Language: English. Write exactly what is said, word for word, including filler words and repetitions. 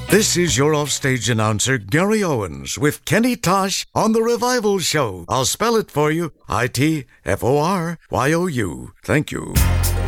This is your offstage announcer, Gary Owens, with Kenny Tosh on The Revival Show. I'll spell it for you. I T F O R Y O U. Thank you.